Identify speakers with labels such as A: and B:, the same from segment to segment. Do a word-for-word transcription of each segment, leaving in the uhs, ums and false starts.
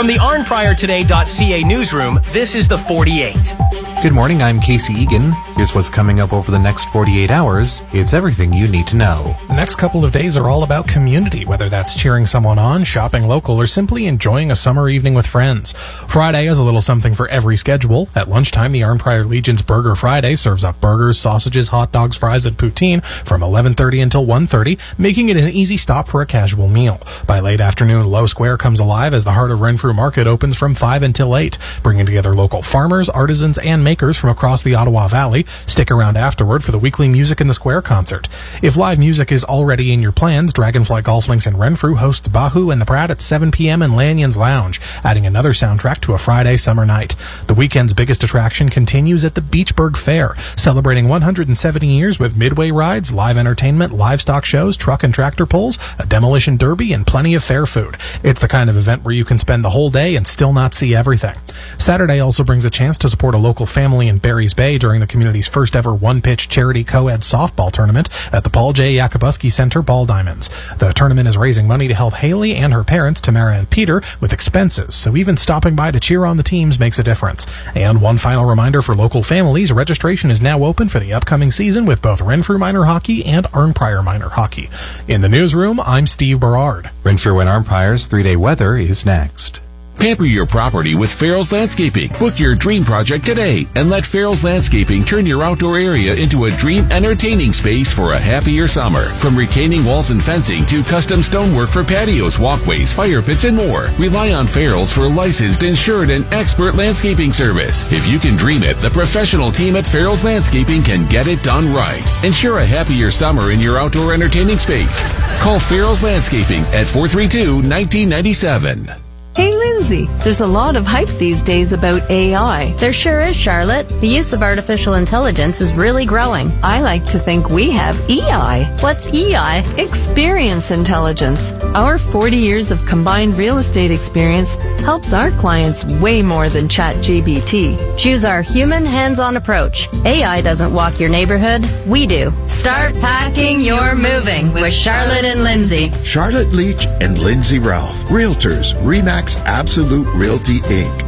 A: From the arn prior today dot c a newsroom, this is the forty-eight.
B: Good morning, I'm Casey Egan. Here's what's coming up over the next forty-eight hours. It's everything you need to know.
C: The next couple of days are all about community, whether that's cheering someone on, shopping local, or simply enjoying a summer evening with friends. Friday has a little something for every schedule. At lunchtime, the Arnprior Legion's Burger Friday serves up burgers, sausages, hot dogs, fries, and poutine from eleven thirty until one thirty, making it an easy stop for a casual meal. By late afternoon, Low Square comes alive as the Heart of Renfrew Market opens from five until eight, bringing together local farmers, artisans, and makers from across the Ottawa Valley. Stick around afterward for the weekly Music in the Square concert. If live music is already in your plans, Dragonfly Golf Links in Renfrew hosts Bahu and the Pratt at seven p.m. in Lanyon's Lounge, adding another soundtrack to a Friday summer night. The weekend's biggest attraction continues at the Beachburg Fair, celebrating one hundred seventy years with midway rides, live entertainment, livestock shows, truck and tractor pulls, a demolition derby, and plenty of fair food. It's the kind of event where you can spend the whole day and still not see everything. Saturday also brings a chance to support a local family in Barry's Bay during the community's first ever one-pitch charity co-ed softball tournament at the Paul J. Yakubuski Center Ball Diamonds. The tournament is raising money to help Haley and her parents, Tamara and Peter, with expenses, so even stopping by to cheer on the teams makes a difference. And one final reminder for local families, registration is now open for the upcoming season with both Renfrew Minor Hockey and Arnprior Minor Hockey. In the newsroom, I'm Steve Berard.
B: Renfrew and Arnprior's three-day weather is next.
D: Pamper your property with Farrell's Landscaping. Book your dream project today and let Farrell's Landscaping turn your outdoor area into a dream entertaining space for a happier summer. From retaining walls and fencing to custom stonework for patios, walkways, fire pits, and more. Rely on Farrell's for licensed, insured, and expert landscaping service. If you can dream it, the professional team at Farrell's Landscaping can get it done right. Ensure a happier summer in your outdoor entertaining space. Call Farrell's Landscaping at four three two, one nine nine seven.
E: Hey, Lindsay, there's a lot of hype these days about A I.
F: There sure is, Charlotte. The use of artificial intelligence is really growing.
E: I like to think we have E I.
F: What's E I?
E: Experience intelligence. Our forty years of combined real estate experience helps our clients way more than ChatGPT.
F: Choose our human hands-on approach. A I doesn't walk your neighborhood, we do. Start packing your moving with Charlotte and Lindsay.
G: Charlotte Leach and Lindsay Ralph, Realtors, Remax Absolute Realty, Incorporated.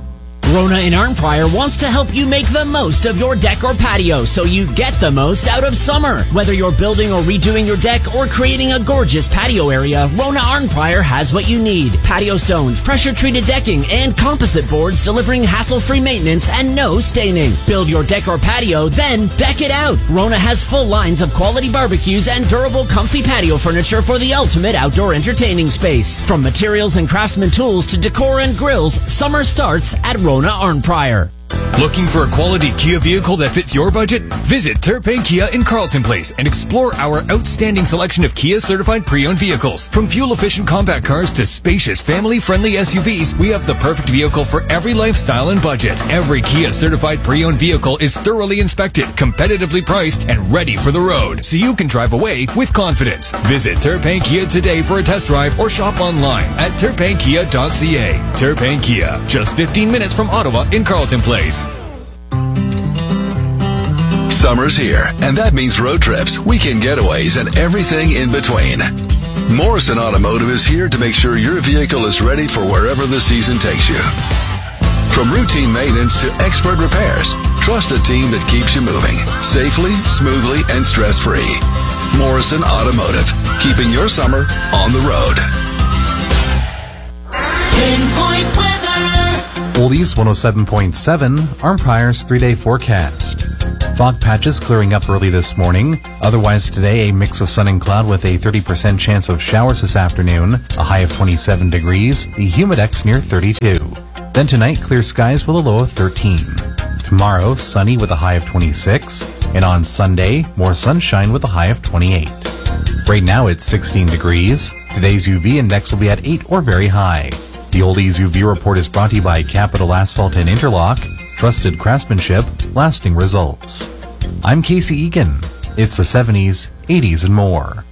H: Rona in Arnprior wants to help you make the most of your deck or patio so you get the most out of summer. Whether you're building or redoing your deck or creating a gorgeous patio area, Rona Arnprior has what you need. Patio stones, pressure-treated decking, and composite boards delivering hassle-free maintenance and no staining. Build your deck or patio, then deck it out. Rona has full lines of quality barbecues and durable, comfy patio furniture for the ultimate outdoor entertaining space. From materials and craftsman tools to decor and grills, summer starts at Rona Arnprior.
I: Looking for a quality Kia vehicle that fits your budget? Visit Terpain Kia in Carleton Place and explore our outstanding selection of Kia certified pre-owned vehicles. From fuel-efficient compact cars to spacious family-friendly S U Vs, we have the perfect vehicle for every lifestyle and budget. Every Kia certified pre-owned vehicle is thoroughly inspected, competitively priced, and ready for the road, so you can drive away with confidence. Visit Terpain Kia today for a test drive or shop online at terpain kia dot c a. Terpain Kia, just fifteen minutes from Ottawa in Carleton Place.
J: Summer's here, and that means road trips, weekend getaways, and everything in between. Morrison Automotive is here to make sure your vehicle is ready for wherever the season takes you. From routine maintenance to expert repairs, trust a team that keeps you moving safely, smoothly, and stress-free. Morrison Automotive, keeping your summer on the road.
K: Pinpoint weather.
B: Oldies one oh seven point seven, Arnprior's three-day forecast. Fog patches clearing up early this morning. Otherwise today, a mix of sun and cloud with a thirty percent chance of showers this afternoon. A high of twenty-seven degrees. The humidex near thirty-two. Then tonight, clear skies with a low of thirteen. Tomorrow, sunny with a high of twenty-six. And on Sunday, more sunshine with a high of twenty-eight. Right now, it's sixteen degrees. Today's U V index will be at eight or very high. The Oldies U V report is brought to you by Capital Asphalt and Interlock. Trusted craftsmanship, lasting results. I'm Casey Egan. It's the seventies, eighties, and more.